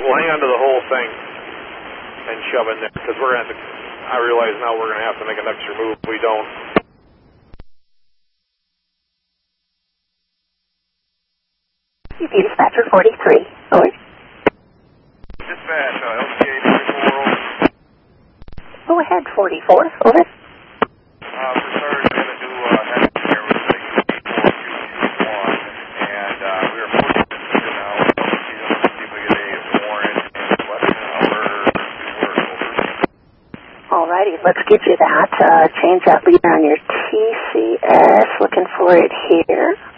we'll hang on to the whole thing and shove in there, because we're going to have to, I realize now we're going to have to make an extra move if we don't. Dispatcher 43, over. Dispatch, LCA 44, over. Go ahead, 44, over. For starters, we're going to do head here with the U4221, and we are fortunate to now see if we get a warrant in less than an hour to work, over. Alrighty, let's get you that. Change that leader on your TCS. Looking for it here.